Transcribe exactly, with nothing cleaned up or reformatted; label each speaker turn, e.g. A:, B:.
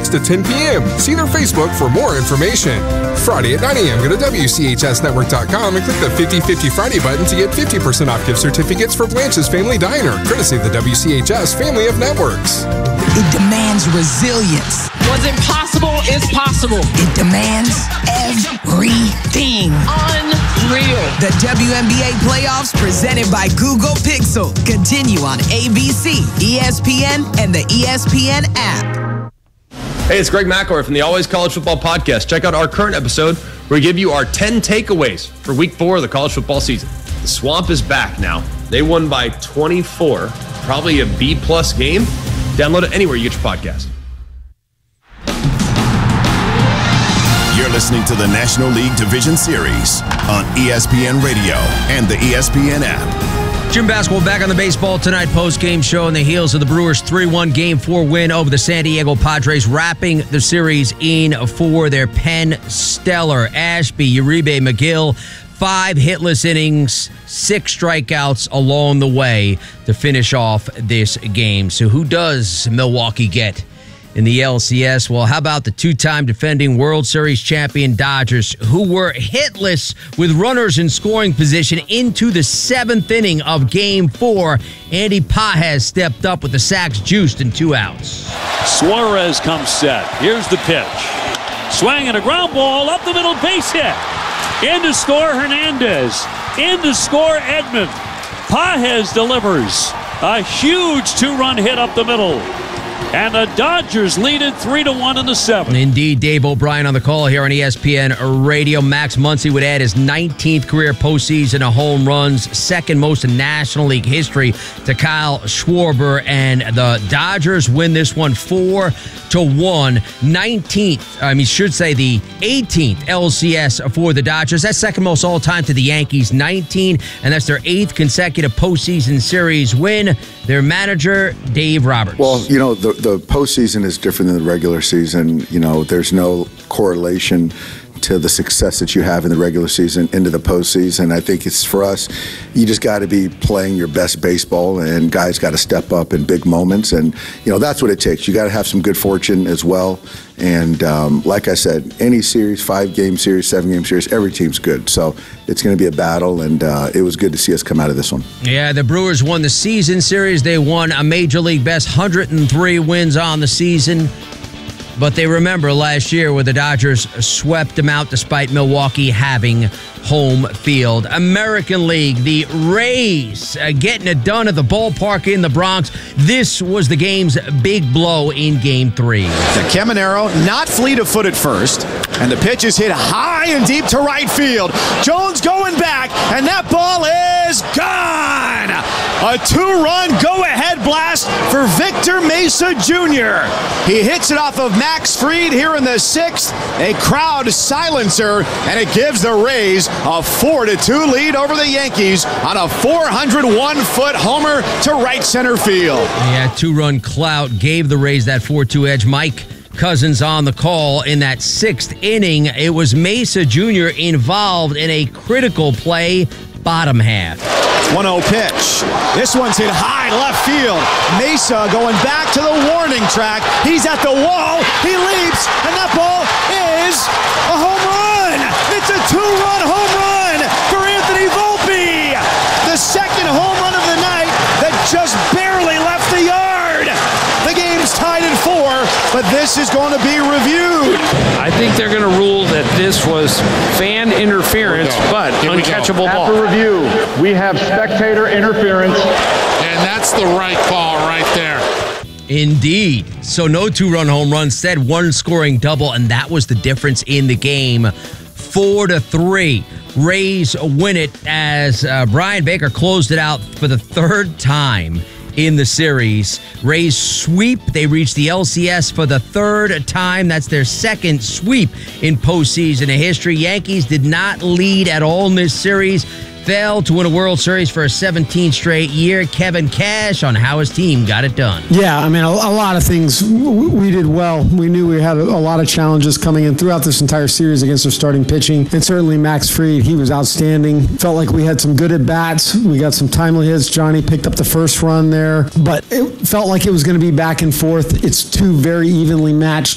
A: six to ten p.m. See their Facebook for more information. Friday at nine a.m. Go to W C H S network dot com and click the fifty fifty Friday button to get fifty percent off gift certificates for Blanche's Family Diner, courtesy of the W C H S family of networks.
B: It demands resilience.
C: What's impossible is possible.
B: It demands everything.
C: Unreal.
B: The W N B A playoffs presented by Google Pixel continue on A B C, E S P N, and the E S P N app.
D: Hey, it's Greg McElroy from the Always College Football Podcast. Check out our current episode where we give you our ten takeaways for week four of the college football season. The Swamp is back now. They won by twenty-four. Probably a B-plus game. Download it anywhere you get your podcast.
E: You're listening to the National League Division Series on E S P N Radio and the E S P N app.
F: Gym basketball back on the Baseball Tonight post-game show on the heels of the Brewers' three one Game four win over the San Diego Padres, wrapping the series in for their Penn Stellar. Ashby, Uribe, McGill, five hitless innings, six strikeouts along the way to finish off this game. So who does Milwaukee get in the L C S? Well, how about the two-time defending World Series champion Dodgers, who were hitless with runners in scoring position into the seventh inning of Game four. Andy Pages stepped up with the sacks juiced and two outs.
G: Suarez comes set. Here's the pitch. Swing and a ground ball up the middle, base hit. In to score Hernandez. In to score Edman. Pages delivers a huge two-run hit up the middle. And the Dodgers lead it three to one in the seventh.
F: Indeed, Dave O'Brien on the call here on E S P N Radio. Max Muncy would add his nineteenth career postseason of home runs, second most in National League history to Kyle Schwarber. And the Dodgers win this one four to one. nineteenth, I mean, should say the eighteenth L C S for the Dodgers. That's second most all time to the Yankees, nineteen, and that's their eighth consecutive postseason series win. Their manager, Dave Roberts.
H: Well, you know, the the postseason is different than the regular season. You know, there's no correlation to the success that you have in the regular season into the postseason. I think it's for us, you just got to be playing your best baseball, and guys got to step up in big moments. And, you know, that's what it takes. You got to have some good fortune as well. And um, like I said, any series, five-game series, seven-game series, every team's good. So it's going to be a battle, and uh, it was good to see us come out of this one.
F: Yeah, the Brewers won the season series. They won a Major League best one hundred three wins on the season. But they remember last year where the Dodgers swept them out despite Milwaukee having home field. American League, the Rays uh, getting it done at the ballpark in the Bronx. This was the game's big blow in Game three.
I: The Caminero not fleet of foot at first, and the pitch is hit high and deep to right field. Jones going back, and that ball is gone! A two-run go-ahead blast for Victor Mesa Junior He hits it off of Max Fried here in the sixth, a crowd silencer, and it gives the Rays a four to two lead over the Yankees on a four hundred one foot homer to right center field.
F: Yeah, two-run clout gave the Rays that four two edge. Mike Cousins on the call in that sixth inning. It was Mesa Junior involved in a critical play, bottom half.
I: one oh pitch. This one's hit high left field. Mesa going back to the warning track. He's at the wall. He leaps, and that ball is a home run. It's a two-run home run for Anthony Volpe. The second home run of the night that just barely left the yard. The game's tied at four, but this is going to be reviewed.
J: I think they're going to rule that this was fan interference, but uncatchable ball.
K: After review, we have spectator interference.
L: And that's the right call right there.
F: Indeed. So no two-run home run, instead one scoring double, and that was the difference in the game. Four to three. Rays win it as uh, Brian Baker closed it out for the third time in the series. Rays sweep. They reach the L C S for the third time. That's their second sweep in postseason history. Yankees did not lead at all in this series. Failed to win a World Series for a seventeenth straight year. Kevin Cash on how his team got it done.
M: Yeah, I mean, a, a lot of things we did well. We knew we had a, a lot of challenges coming in throughout this entire series against our starting pitching. And certainly Max Fried, he was outstanding. Felt like we had some good at-bats. We got some timely hits. Johnny picked up the first run there. But it felt like it was going to be back and forth. It's two very evenly matched